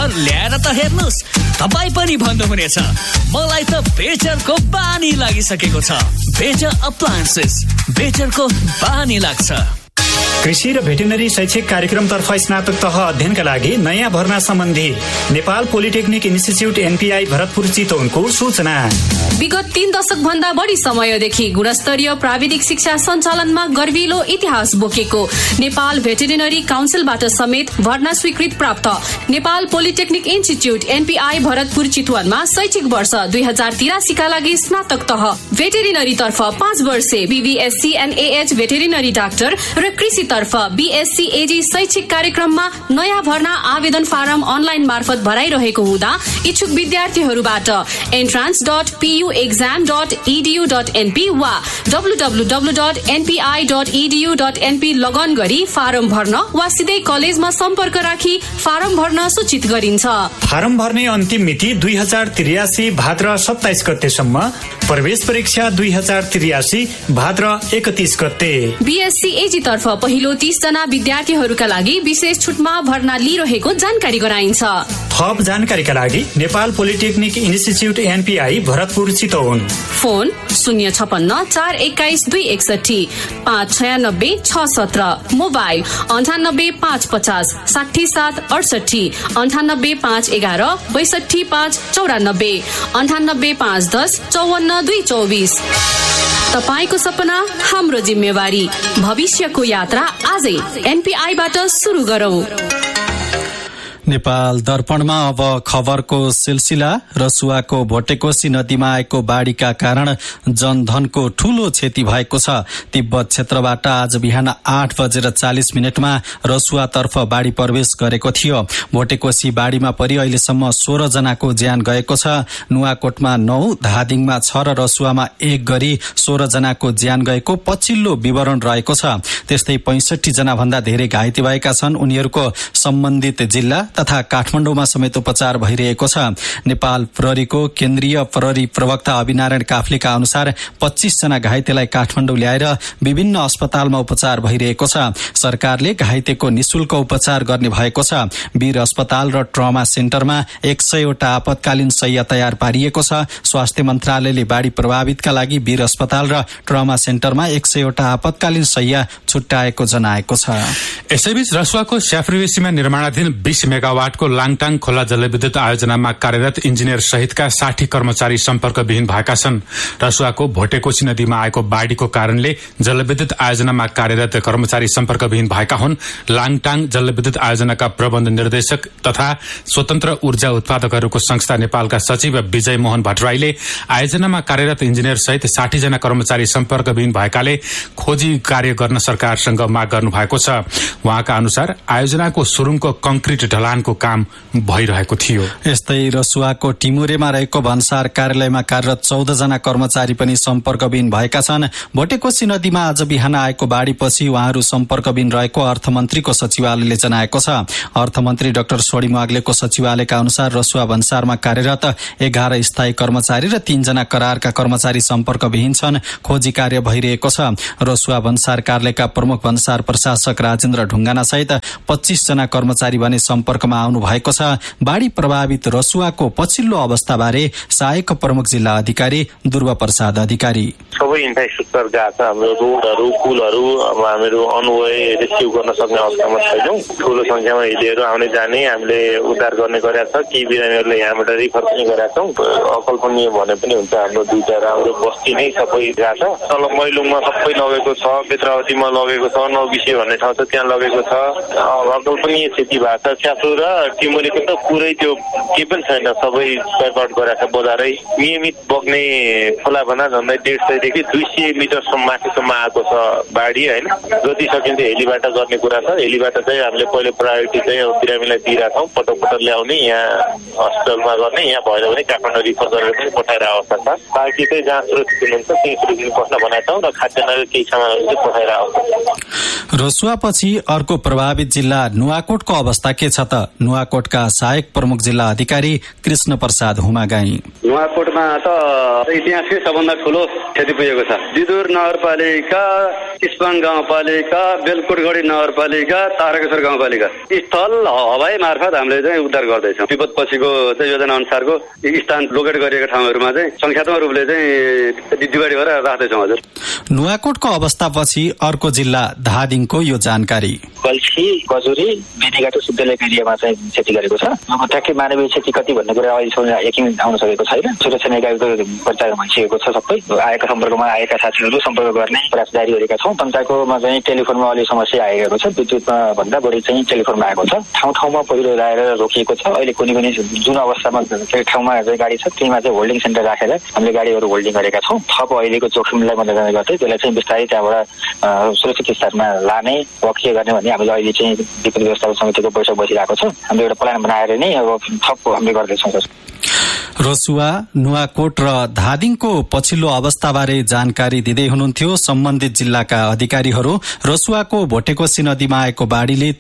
खबर ल्याएर त हेर्नुस्, तपाई पनि भन्नुहुनेछ मलाई त बेचरको बानी लागिसकेको छ। बेचर अप्लायन्सेस, बेचरको बानी लाग्छ। कृषि र भेटेरिनरी शैक्षिक कार्यक्रमतर्फ स्नातक तह अध्ययनका लागि नयाँ भर्ना सम्बन्धी Nepal polytechnic institute NPI Bharatpur चितवनको सूचना। विगत 3 दशक भन्दा बढी समयदेखि गुणस्तरीय प्राविधिक शिक्षा सञ्चालनमा गर्विलो इतिहास बोकेको नेपाल भेटेरिनरी काउन्सिलबाट समेत भर्ना स्वीकृत प्राप्त Nepal polytechnic institute NPI Bharatpur चितवनमा शैक्षिक वर्ष 2083 का लागि स्नातक तह भेटेरिनरी तर्फ 5 वर्षे बीबीएससी एनएएच भेटेरिनरी डाक्टर र कृषि तर्फ बीएससी एजी शैक्षिक कार्यक्रममा नयाँ भर्ना आवेदन फारम अनलाइन मार्फत भराइरहेको हुँदा इच्छुक विद्यार्थीहरूबाट entrance.puexam.edu.np वा www.npi.edu.np लगन गरी फारम भर्न वा सिधै कलेजमा सम्पर्क राखी फारम भर्न सूचित गरिन्छ। फारम भर्ने अन्तिम मिति 2083 भाद्र 27 गतेसम्म, प्रवेश परीक्षा 2083 भाद्र 31 गते। बीएससी एजी तर्फ पहिलो 30 जना विद्यार्थीहरूका लागि विशेष छुटमा भर्ना लिइरहेको जानकारी गराइन्छ। थप जानकारीका लागि Nepal polytechnic institute NPI Bharatpur Chitwan, phone 056 421 261 596 617, mobile 98 550 67 68 98 511 62 594 98 510 54 224। तपाईको सपना हाम्रो जिम्मेवारी, भविष्यको यात्रा आजै एनपीआईबाट सुरु गरौं। नेपाल दर्पणमा अब खबरको सिलसिला। रसुवाको भोटेकोशी नदीमा आएको बाढीका कारण जनधनको ठूलो क्षति भएको छ। तिब्बत क्षेत्रबाट आज बिहान 8:40 रसुवातर्फ बाढी प्रवेश गरेको थियो। भोटेकोशी बाढीमा परि अहिलेसम्म 16 जनाको ज्यान गएको छ। नुवाकोटमा 9, धादिङमा 6 र रसुवामा 1 गरी 16 जनाको ज्यान गएको पछिल्लो विवरण रहेको छ। त्यस्तै 65 जना भन्दा धेरै घाइते भएका छन्। उनीहरूको सम्बन्धित जिल्ला तथा काठमाडौँमा समेत उपचार भइरहेको छ। नेपाल प्रहरीको केन्द्रीय प्रहरी प्रवक्ता अभिनारायण काफ्लेका अनुसार 25 जना घाइतेलाई काठमाडौँ ल्याएर विभिन्न अस्पतालमा उपचार भइरहेको छ। सरकारले घाइतेको निशुल्क उपचार गर्ने भएको छ। वीर अस्पताल र ट्रमा सेन्टरमा 100 वटा आपतकालीन शय्या तयार पारिएको छ। स्वास्थ्य मन्त्रालयले बाढी प्रभावितका लागि वीर अस्पताल र ट्रमा सेन्टरमा 100 वटा आपतकालीन शय्या छुट्याएको जनाएको छ। यसैबीच रसुवाको स्याफ्रिवेसीमा निर्माणाधीन 20 मेगावाटको लाङटाङ खोला जलविद्युत आयोजनामा कार्यरत इन्जिनियर सहितका 60 कर्मचारी सम्पर्कविहीन भएका छन्। रसुवाको भोटेकोशी नदीमा आएको बाढीको कारणले जलविद्युत आयोजनामा कार्यरत कर्मचारी सम्पर्कविहीन भएका हुन्। लाङटाङ जलविद्युत आयोजनाका प्रबन्ध निर्देशक तथा स्वतन्त्र ऊर्जा उत्पादकहरूको संस्था नेपालका सचिव विजय मोहन भट्टराईले आयोजनामा कार्यरत इन्जिनियर सहित 60 जना कर्मचारी सम्पर्कविहीन भएकाले खोजी कार्य गर्न सरकारसँग माग गर्नु भएको छ। उहाँका अनुसार आयोजनाको सुरुङको कंक्रिट ढलानको काम भइरहेको थियो। यस्तै रसुवाको टिमुरेमा रहेको भन्सार कार्यालयमा कार्यरत 14 जना कर्मचारी पनि सम्पर्कविहीन भएका छन्। भोटेकोशी नदीमा आज बिहान आएको बाढीपछि उहाँहरू सम्पर्कविहीन रहेको अर्थमन्त्रीको सचिवालयले जनाएको छ। अर्थमन्त्री डाक्टर सोडी माग्लेको सचिवालयका अनुसार रसुवा भन्सारमा कार्यरत 11 स्थायी कर्मचारी र 3 जना करारका कर्मचारी सम्पर्कविहीन छन्। खोजी कार्य भइरहेको छ। रसुवा भन्सार कार्यालयका प्रमुख भन्सार प्रशासक राजेन्द्र ढुङ्गाना सहित 25 जना कर्मचारी भने सम्पर्कमा आउनु भएको छ। बाढी प्रभावित रसुवाको पछिल्लो अवस्थाबारे सहायक प्रमुख जिल्ला अधिकारी ध्रुव प्रसाद अधिकारी, सबै इन्फ्रास्ट्रक्चर गएको छ। हाम्रो रोडहरू, पुलहरू अब हामीहरू अनवे रेस्क्यु गर्न सक्ने अवस्थामा छैनौँ। ठुलो संख्यामा हिलेहरू आउने जाने हामीले उद्धार गर्ने गरेका छ। केही बिरामीहरूले यहाँबाट रिफर पनि गरेका छौँ। अकल्पनीय भने पनि हुन्छ, हाम्रो 2टा राम्रो बस्ती नै सबै गएको छ। तल मैलुङमा सबै लगेको छ, बेत्रावतीमा लगेको छ, नौबिसे भन्ने ठाउँ छ त्यहाँ लगेको छ। अकल्पनीय क्षति भएको छ। च्याप्रो र टिमुरेको त पुरै त्यो केही पनि छैन, सबै स्पाइपआउट गरेको छ। बजारै नियमित बग्ने खोला भन्दा झन्डै 150 देखि 200 मिटरसम्म माथिसम्म आएको छ बाढी होइन। जति सकिन्छ हेलीबाट गर्ने कुरा छ। हेलीबाट चाहिँ हामीले पहिलो प्रायोरिटी चाहिँ बिरामीलाई दिइरहेका छौँ। पटक पटक ल्याउने, यहाँ हस्पिटलमा गर्ने, यहाँ भएन भने काठमाडौँ रिफर गरेर पनि पठाइरहेको अवस्था छ। बाँकी चाहिँ जहाँ सुरक्षित हुनुहुन्छ त्यही सुरक्षित बस्न भनेका छौँ र खाद्यान्नहरू केही सामानहरू चाहिँ पठाइरहेको अवस्था छ। रसुवापछि अर्को प्रभावित जिल्ला नुवाकोटको अवस्था के छ त? नुवाकोटका सहायक प्रमुख जिल्ला अधिकारी कृष्ण प्रसाद हुमागाई, नुवाकोटमा त इतिहासकै सबभन्दा ठुलो क्षति क्षति पुगेको छ। बिदुर नगरपालिका, इस्पाङ गाउँपालिका, बेलकोटगढी नगरपालिका, तारकेश्वर गाउँपालिका स्थल हवाई मार्फत हामीले चाहिँ उद्धार गर्दैछौँ। विपद पछिको चाहिँ योजना अनुसारको स्थान लोकेट गरिएका ठाउँहरूमा चाहिँ संख्यात्मक रूपले चाहिँ डिभाइड गरेर राख्दैछौँ। हजुर, नुवाकोटको अवस्थापछि अर्को जिल्ला धादिङको यो जानकारी। गल्छी, गजुरी, बेनीघाट सिद्धलेख एरियामा चाहिँ क्षति गरेको छ। अब ट्याक्कै मानवीय क्षति कति भन्ने कुरा अहिलेसम्म यकिन आउन सकेको छैन। सुरक्षा निकायको परिचय भइसकेको छ। सबै आएका सम्पर्कमा आएका साथीहरू सम्पर्क गर्ने प्रयास जारी गरेका छौँ। पञ्चायतकोमा चाहिँ टेलिफोनमा अलि समस्या आएको छ। विद्युतमा भन्दा बढी चाहिँ टेलिफोनमा आएको छ। ठाउँ ठाउँमा पहिरो लगाएर रोकिएको छ। अहिले कुनै पनि जुन अवस्थामा ठाउँमा चाहिँ गाडी छ त्यहीमा चाहिँ होल्डिङ सेन्टर राखेर हामीले गाडीहरू होल्डिङ गरेका छौँ। थप अहिलेको जोखिमलाई मध्यनजर गर्दै त्यसलाई चाहिँ बिस्तारै त्यहाँबाट सुरक्षित स्थानमा लाने वा के गर्ने भन्ने हामीले अहिले चाहिँ विपद व्यवस्थापन समितिको बैठक बसिरहेको छ। हामीले एउटा प्लान बनाएर नै अब थप हामीले गर्दैछौँ। रसुवा, नुवाकोट र धादिङको पछिल्लो अवस्थाबारे जानकारी दिँदै हुनुहुन्थ्यो सम्बन्धित जिल्लाका अधिकारीहरू। रसुवाको भोटेकोशी नदीमा आएको बाढ़ीले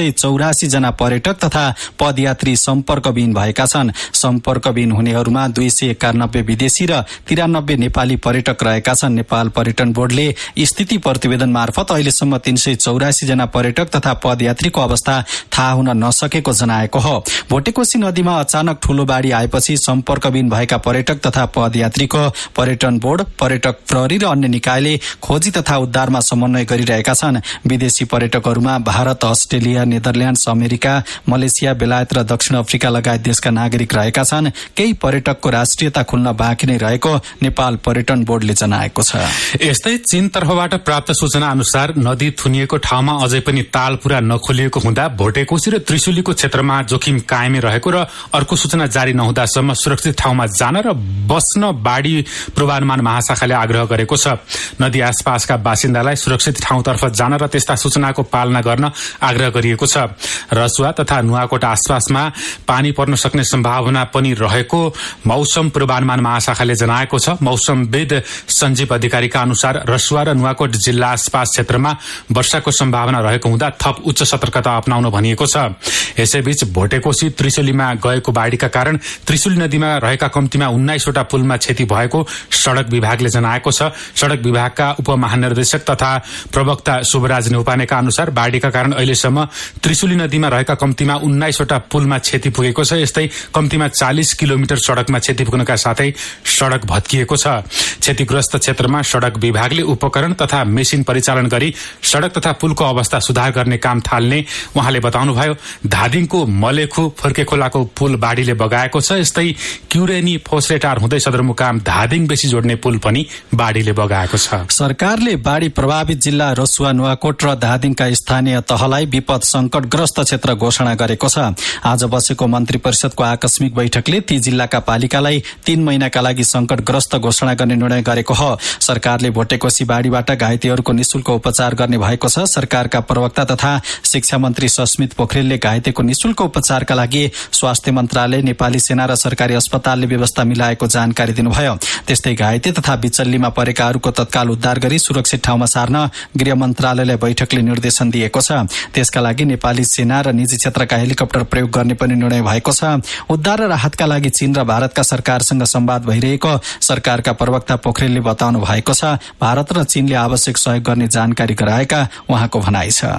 384 जना पर्यटक तथा पदयात्री सम्पर्कविहीन भएका छन्। सम्पर्कविहीन हुनेहरूमा 291 विदेशी र 93 नेपाली पर्यटक रहेका छन्। नेपाल पर्यटन बोर्डले स्थिति प्रतिवेदन मार्फत अहिलेसम्म 384 जना पर्यटक तथा पदयात्रीको अवस्था थाहा हुन नसकेको जनाएको हो। भोटेकोशी नदीमा अचानक ठूलो बाढ़ी आएपछि सम्पर्कविहीन भएका पर्यटक तथा पदयात्रीको पर्यटन बोर्ड, पर्यटक प्रहरी र अन्य निकायले खोजी तथा उद्धारमा समन्वय गरिरहेका छन्। विदेशी पर्यटकहरूमा Bharat, Australia, Netherlands, America, Malaysia, बेलायत र दक्षिण अफ्रिका लगायत देशका नागरिक रहेका छन्। केही पर्यटकको राष्ट्रियता खुल्न बाँकी नै रहेको नेपाल पर्यटन बोर्डले जनाएको छ। यस्तै चीन तर्फबाट प्राप्त सूचना अनुसार नदी थुनिएको ठाउँमा अझै पनि ताल पूरा नखोलिएको हुँदा भोटेकोशी र त्रिशुलीको क्षेत्रमा जोखिम कायमै रहेको र अर्को सूचना जारी नहुँदासम्म सुरक्षित ठाउँमा जान र बस्न बाढ़ी पूर्वानुमान महाशाखाले आग्रह गरेको छ। नदी आसपासका बासिन्दालाई सुरक्षित ठाउँतर्फ जान र त्यस्ता सूचनाको पालना गर्न आग्रह गरिएको छ। रसुवा तथा नुवाकोट आसपासमा पानी पर्न सक्ने सम्भावना पनि रहेको मौसम पूर्वानुमान महाशाखाले जनाएको छ। मौसमविद सञ्जीव अधिकारीका अनुसार रसुवा र नुवाकोट जिल्ला आसपास क्षेत्रमा वर्षाको सम्भावना रहेको हुँदा थप उच्च सतर्कता अपनाउन भनिएको छ। यसैबीच भोटेकोशी त्रिशुलीमा गएको बाढ़ीका कारण त्रिशुली नदीमा रहेका कम्तीमा 19 वटा पुलमा क्षति भएको सड़क विभागले जनाएको छ। सड़क विभागका उपमहानिर्देशक तथा प्रवक्ता शुभराज नेउपानेका अनुसार बाढ़ीका कारण अहिलेसम्म त्रिशुली नदीमा रहेका कम्तीमा 19 वटा पुलमा क्षति पुगेको छ। यस्तै कम्तीमा 40 किलोमिटर सड़कमा क्षति पुग्नका साथै सड़क भत्किएको छ। क्षतिग्रस्त क्षेत्रमा सड़क विभागले उपकरण तथा मेसिन परिचालन गरी सड़क तथा पुलको अवस्था सुधार गर्ने काम थाल्ने उहाँले बताउनुभयो। धादिङको मलेखु फर्के खोलाको पुल बाढ़ीले बगाएको छ। यस्तै क्युरेनी फोस्रेटार हुँदै सदरमुकाम धादिङ बेसी जोड्ने पुल पनि बाढ़ीले बगाएको छ। सरकारले बाढ़ी प्रभावित जिल्ला रसुवा, नुवाकोट र धादिङका स्थानीय तहलाई विपद संकटग्रस्त क्षेत्र घोषणा गरेको छ। आज बसेको मन्त्री परिषदको आकस्मिक बैठकले ती जिल्लाका पालिकालाई 3 महिनाका लागि संकटग्रस्त घोषणा गर्ने निर्णय गरेको हो। सरकारले भोटेकोशी बाढ़ीबाट घाइतेहरूको निशुल्क उपचार गर्ने भएको छ। सरकारका प्रवक्ता तथा शिक्षा मन्त्री सस्मित पोखरेलले घाइतेको निशुल्क उपचारका लागि स्वास्थ्य मन्त्रालय, नेपाली सेना र सरकारी अस्पतालले व्यवस्था मिलाएको जानकारी दिनुभयो। त्यस्तै घाइते तथा बिचल्लीमा परेकाहरूको तत्काल उद्धार गरी सुरक्षित ठाउँमा सार्न गृह मन्त्रालयलाई बैठकले निर्देशन दिएको छ। त्यसका लागि नेपाली सेना र निजी क्षेत्रका हेलिकप्टर प्रयोग गर्ने पनि निर्णय भएको छ। उद्धार र राहतका लागि चीन र भारतका सरकारसँग संवाद भइरहेको सरकारका प्रवक्ता पोखरेलले बताउनु भएको छ। भारत र चीनले आवश्यक सहयोग गर्ने जानकारी गराएका उहाँको भनाइ छ।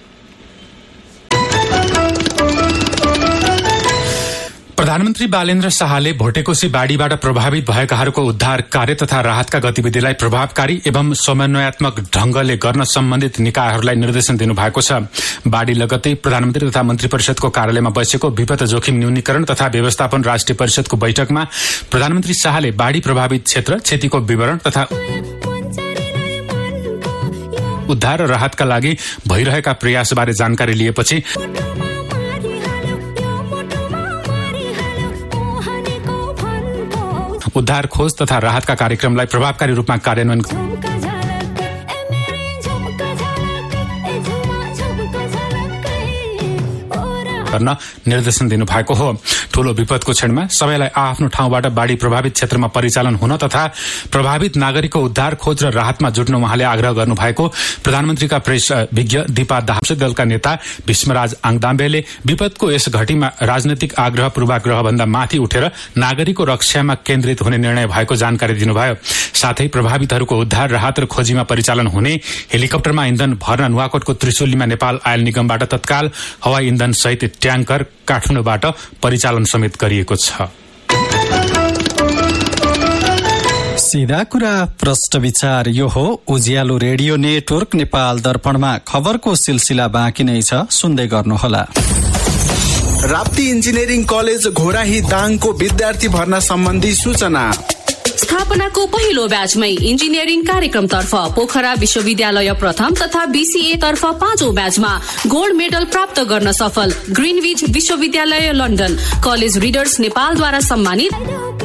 प्रधानमन्त्री बालेन्द्र शाहले भोटेकोशी बाढ़ीबाट प्रभावित भएकाहरूको उद्धार कार्य तथा राहतका गतिविधिलाई प्रभावकारी एवं समन्वयात्मक ढंगले गर्न सम्बन्धित निकायहरूलाई निर्देशन दिनुभएको छ। बाढ़ी लगत्तै प्रधानमन्त्री तथा मन्त्री परिषदको कार्यालयमा बसेको विपद जोखिम न्यूनीकरण तथा व्यवस्थापन राष्ट्रिय परिषदको बैठकमा प्रधानमन्त्री शाहले बाढ़ी प्रभावित क्षेत्र, क्षतिको विवरण तथा उद्धार र राहतका लागि भइरहेका प्रयासबारे जानकारी लिएपछि उद्धार, खोज तथा राहतका कार्यक्रमलाई प्रभावकारी रूपमा कार्यान्वयन गर्न निर्देशन दिनुभएको हो। ठूलो विपदको क्षणमा सबैलाई आफ्नो ठाउँबाट बाढ़ी प्रभावित क्षेत्रमा परिचालन हुन तथा प्रभावित नागरिकको उद्धार खोज र राहतमा जुट्न उहाँले आग्रह गर्नुभएको प्रधानमन्त्रीका प्रेस विज्ञ दीपा दाहाल दलका नेता भीष्मराज आङदाम्बेले विपदको यस घटीमा राजनैतिक आग्रह पूर्वाग्रह भन्दा माथि उठेर नागरिकको रक्षामा केन्द्रित हुने निर्णय भएको जानकारी दिनुभयो। साथै प्रभावितहरूको उद्धार राहत र खोजीमा परिचालन हुने हेलिकप्टरमा इन्धन भर्न नुवाकोटको त्रिशुलीमा नेपाल आयल निगमबाट तत्काल हवाई इन्धन सहित ट्याङ्कर काठमाडौँबाट परिचालन समेत गरिएको छ। सीधा कुरा प्रश्न विचार यो हो उज्यालो रेडियो नेटवर्क नेपाल दर्पणमा खबरको सिलसिला बाँकी नै छ, सुन्दै गर्नुहोला। राप्ती इन्जिनियरिङ कलेज घोराही दाङको विद्यार्थी भर्ना सम्बन्धी सूचना। स्थापनाको पहिलो ब्याचमै इन्जिनियरिङ कार्यक्रमतर्फ पोखरा विश्वविद्यालय प्रथम तथा बीसीए तर्फ 5औं ब्याचमा गोल्ड मेडल प्राप्त गर्न सफल ग्रिनविच विश्वविद्यालय लन्डन कलेज रिडर्स नेपालद्वारा सम्मानित